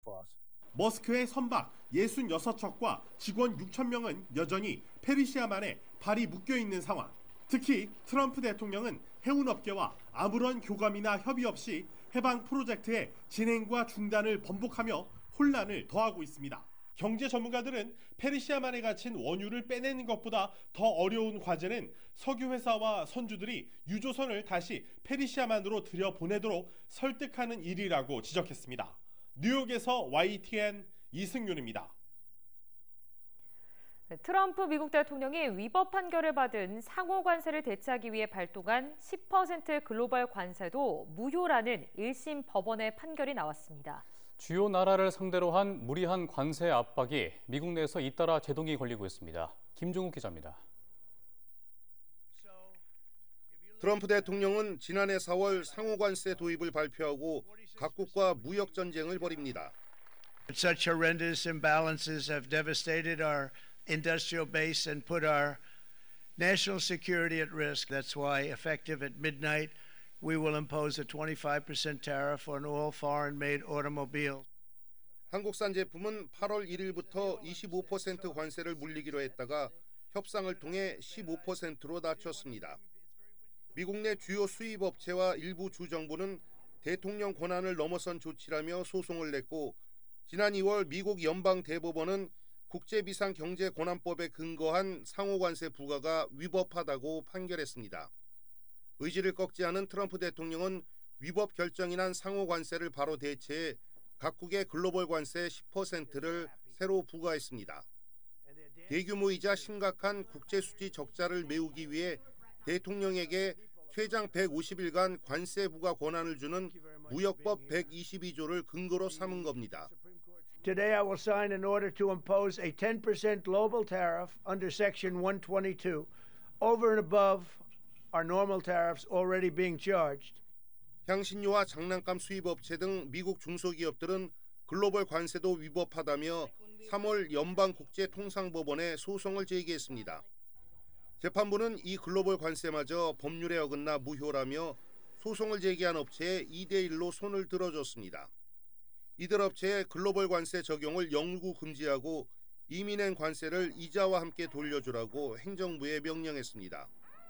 머스크의 선박 66척과 직원 6,000명은 여전히 페르시아만에 발이 묶여있는 상황. 특히 트럼프 대통령은 해운업계와 아무런 교감이나 협의 없이 해방 프로젝트의 진행과 중단을 번복하며 혼란을 더하고 있습니다. 경제 전문가들은 페르시아만에 갇힌 원유를 빼내는 것보다 더 어려운 과제는 석유 회사와 선주들이 유조선을 다시 페르시아만으로 들여보내도록 설득하는 일이라고 지적했습니다. 뉴욕에서 YTN 이승윤입니다. 트럼프 미국 대통령이 위법 판결을 받은 상호 관세를 대체하기 위해 발동한 10% 글로벌 관세도 무효라는 1심 법원의 판결이 나왔습니다. 주요 나라를 상대로 한 무리한 관세 압박이 미국 내에서 잇따라 제동이 걸리고 있습니다. 김종욱 기자입니다. 트럼프 대통령은 지난해 4월 상호관세 도입을 발표하고 각국과 무역 전쟁을 벌입니다. Such horrendous imbalances have devastated our industrial base and put our national security at risk. That's why, effective at midnight, we will impose a 25% tariff on all foreign-made automobiles. 한국산 제품은 8월 1일부터 25% 관세를 물리기로 했다가 협상을 통해 15%로 낮췄습니다. 미국 내 주요 수입업체와 일부 주정부는 대통령 권한을 넘어선 조치라며 소송을 냈고 지난 2월 미국 연방대법원은 국제비상경제권한법에 근거한 상호관세 부과가 위법하다고 판결했습니다. 의지를 꺾지 않은 트럼프 대통령은 위법 결정이 난 상호관세를 바로 대체해 각국의 글로벌 관세 10%를 새로 부과했습니다. 대규모이자 심각한 국제수지 적자를 메우기 위해 대통령에게 최장 150일간 관세 부과 권한을 주는 무역법 122조를 근거로 삼은 겁니다. Today I will sign an order to impose a 10% global tariff under Section 122 over and above our normal tariffs already being charged. 향신료와 장난감 수입업체 등 미국 중소기업들은 글로벌 관세도 위법하다며 3월 연방국제통상법원에 소송을 제기했습니다. 재판부는 이 글로벌 관세마저 법률에 어긋나 무효라며 소송을 제기한 업체에 2대1로 손을 들어줬습니다. 이들 업체의 글로벌 관세 적용을 영구 금지하고 이미 낸 관세를 이자와 함께 돌려주라고 행정부에 명령했습니다.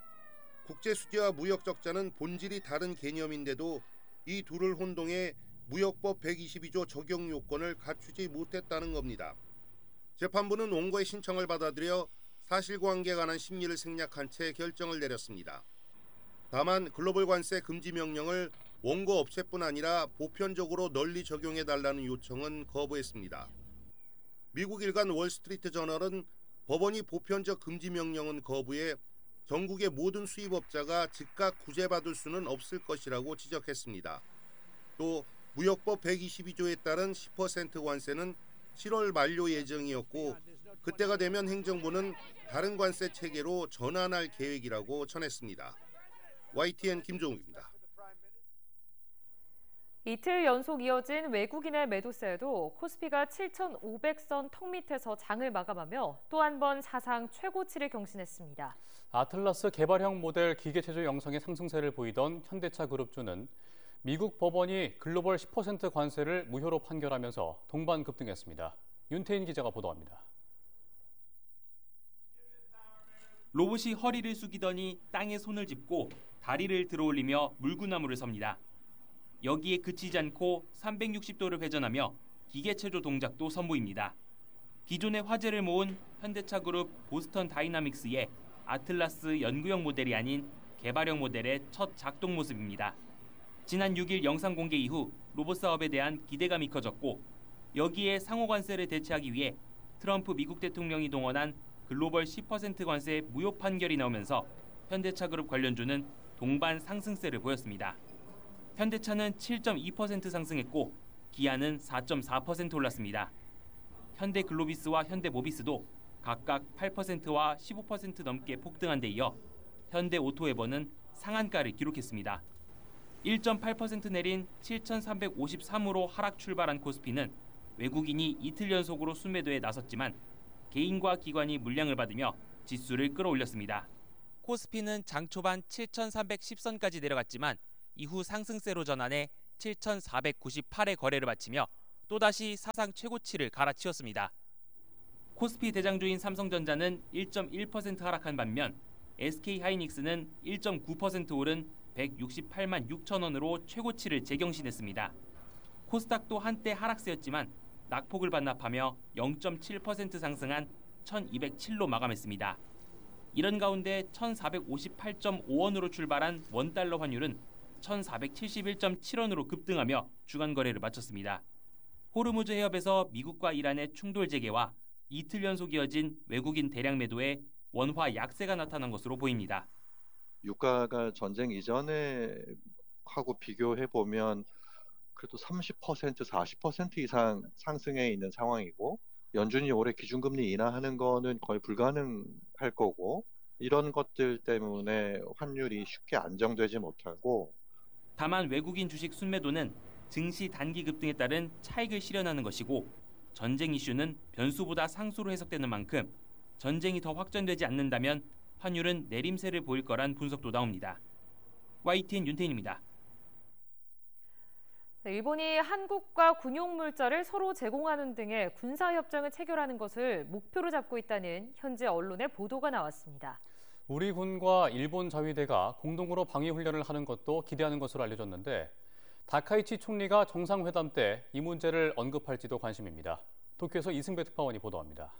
국제수지와 무역 적자는 본질이 다른 개념인데도 이 둘을 혼동해 무역법 122조 적용 요건을 갖추지 못했다는 겁니다. 재판부는 원고의 신청을 받아들여 사실관계에 관한 심리를 생략한 채 결정을 내렸습니다. 다만 글로벌 관세 금지 명령을 원고 업체뿐 아니라 보편적으로 널리 적용해달라는 요청은 거부했습니다. 미국 일간 월스트리트 저널은 법원이 보편적 금지 명령은 거부해 전국의 모든 수입업자가 즉각 구제받을 수는 없을 것이라고 지적했습니다. 또 무역법 122조에 따른 10% 관세는 7월 만료 예정이었고 그때가 되면 행정부는 다른 관세 체계로 전환할 계획이라고 전했습니다. YTN 김종욱입니다. 이틀 연속 이어진 외국인의 매도세에도 코스피가 7,500선 턱 밑에서 장을 마감하며 또 한 번 사상 최고치를 경신했습니다. 아틀라스 개발형 모델 기계체조 영상의 상승세를 보이던 현대차 그룹주는 미국 법원이 글로벌 10% 관세를 무효로 판결하면서 동반 급등했습니다. 윤태인 기자가 보도합니다. 로봇이 허리를 숙이더니 땅에 손을 짚고 다리를 들어올리며 물구나무를 섭니다. 여기에 그치지 않고 360도를 회전하며 기계체조 동작도 선보입니다. 기존의 화제를 모은 현대차 그룹 보스턴 다이나믹스의 아틀라스 연구형 모델이 아닌 개발형 모델의 첫 작동 모습입니다. 지난 6일 영상 공개 이후 로봇 사업에 대한 기대감이 커졌고 여기에 상호 관세를 대체하기 위해 트럼프 미국 대통령이 동원한 글로벌 10% 관세 무효 판결이 나오면서 현대차 그룹 관련주는 동반 상승세를 보였습니다. 현대차는 7.2% 상승했고 기아는 4.4% 올랐습니다. 현대글로비스와 현대모비스도 각각 8%와 15% 넘게 폭등한 데 이어 현대오토웨버는 상한가를 기록했습니다. 1.8% 내린 7,353으로 하락 출발한 코스피는 외국인이 이틀 연속으로 순매도에 나섰지만 개인과 기관이 물량을 받으며 지수를 끌어올렸습니다. 코스피는 장 초반 7,310선까지 내려갔지만 이후 상승세로 전환해 7,498의 거래를 마치며 또다시 사상 최고치를 갈아치웠습니다. 코스피 대장주인 삼성전자는 1.1% 하락한 반면 SK하이닉스는 1.9% 오른 168만 6천 원으로 최고치를 재경신했습니다. 코스닥도 한때 하락세였지만 낙폭을 반납하며 0.7% 상승한 1207로 마감했습니다. 이런 가운데 1458.5원으로 출발한 원달러 환율은 1471.7원으로 급등하며 주간 거래를 마쳤습니다. 호르무즈 해협에서 미국과 이란의 충돌 재개와 이틀 연속 이어진 외국인 대량 매도에 원화 약세가 나타난 것으로 보입니다. 유가가 전쟁 이전에 하고 비교해 보면 그래도 30%, 40% 이상 상승해 있는 상황이고 연준이 올해 기준금리 인하하는 거는 거의 불가능할 거고 이런 것들 때문에 환율이 쉽게 안정되지 못하고 다만 외국인 주식 순매도는 증시 단기 급등에 따른 차익을 실현하는 것이고 전쟁 이슈는 변수보다 상수로 해석되는 만큼 전쟁이 더 확전되지 않는다면 환율은 내림세를 보일 거란 분석도 나옵니다. YTN 윤태인입니다. 일본이 한국과 군용물자를 서로 제공하는 등의 군사협정을 체결하는 것을 목표로 잡고 있다는 현지 언론의 보도가 나왔습니다. 우리 군과 일본 자위대가 공동으로 방위훈련을 하는 것도 기대하는 것으로 알려졌는데 다카이치 총리가 정상회담 때 이 문제를 언급할지도 관심입니다. 도쿄에서 이승배 특파원이 보도합니다.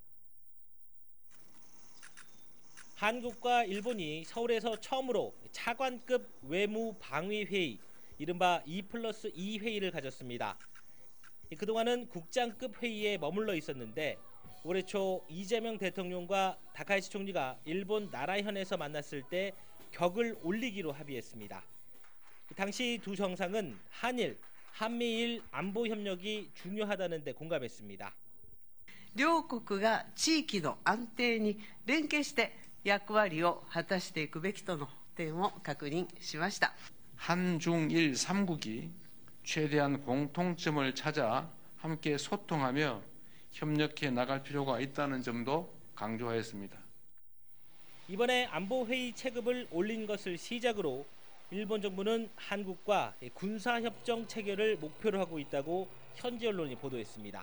한국과 일본이 서울에서 처음으로 차관급 외무 방위 회의, 이른바 2+2 회의를 가졌습니다. 그동안은 국장급 회의에 머물러 있었는데 올해 초 이재명 대통령과 다카이치 총리가 일본 나라현에서 만났을 때 격을 올리기로 합의했습니다. 당시 두 정상은 한일, 한미일 안보 협력이 중요하다는 데 공감했습니다. 両国が地域の安定に連携して役割を果たしていくべきとの点を確認しました。 한중일 3국이 최대한 공통점을 찾아 함께 소통하며 협력해 나갈 필요가 있다는 점도 강조하였습니다. 이번에 안보회의 체급을 올린 것을 시작으로 일본 정부는 한국과 군사협정 체결을 목표로 하고 있다고 현지 언론이 보도했습니다.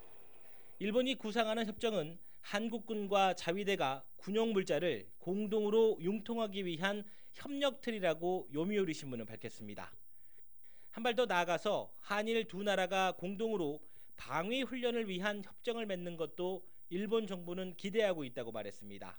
일본이 구상하는 협정은 한국군과 자위대가 군용물자를 공동으로 융통하기 위한 협력틀이라고 요미우리 신문은 밝혔습니다. 한 발 더 나아가서 한일 두 나라가 공동으로 방위 훈련을 위한 협정을 맺는 것도 일본 정부는 기대하고 있다고 말했습니다.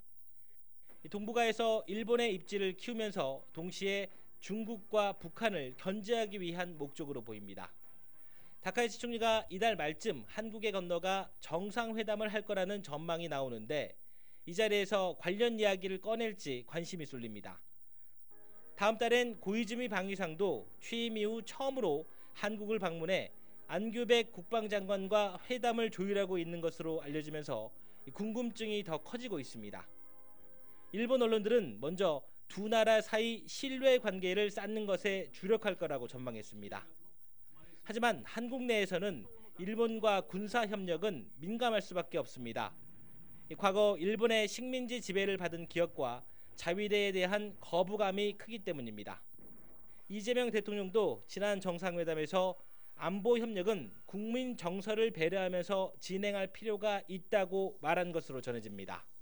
동북아에서 일본의 입지를 키우면서 동시에 중국과 북한을 견제하기 위한 목적으로 보입니다. 다카이치 총리가 이달 말쯤 한국에 건너가 정상회담을 할 거라는 전망이 나오는데 이 자리에서 관련 이야기를 꺼낼지 관심이 쏠립니다. 다음 달엔 고이즈미 방위상도 취임 이후 처음으로 한국을 방문해 안규백 국방장관과 회담을 조율하고 있는 것으로 알려지면서 궁금증이 더 커지고 있습니다. 일본 언론들은 먼저 두 나라 사이 신뢰 관계를 쌓는 것에 주력할 거라고 전망했습니다. 하지만 한국 내에서는 일본과 군사 협력은 민감할 수밖에 없습니다. 과거 일본의 식민지 지배를 받은 기억과 자위대에 대한 거부감이 크기 때문입니다. 이재명 대통령도 지난 정상회담에서 안보 협력은 국민 정서를 배려하면서 진행할 필요가 있다고 말한 것으로 전해집니다.